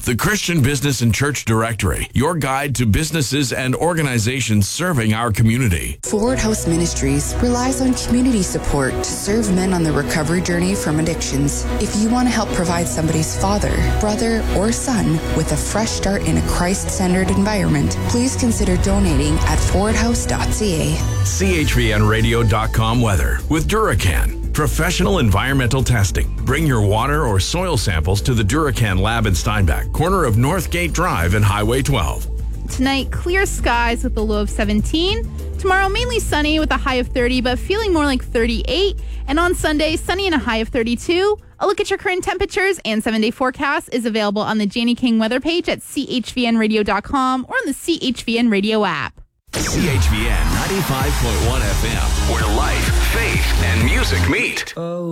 the Christian Business and Church Directory, your guide to businesses and organizations serving our community. Forward House Ministries relies on community support to serve men on the recovery journey from addictions. If you want to help provide somebody's father, brother, or son with a fresh start in a Christ-centered environment, please consider donating at forwardhouse.ca. CHVNradio.com weather with Duracan. Professional environmental testing. Bring your water or soil samples to the Duracan Lab in Steinbach, corner of Northgate Drive and Highway 12. Tonight, clear skies with a low of 17. Tomorrow, mainly sunny with a high of 30, but feeling more like 38. And on Sunday, sunny and a high of 32. A look at your current temperatures and 7-day forecast is available on the Janie King weather page at chvnradio.com or on the CHVN Radio app. CHVN 95.1 FM, where life, faith, and music meet.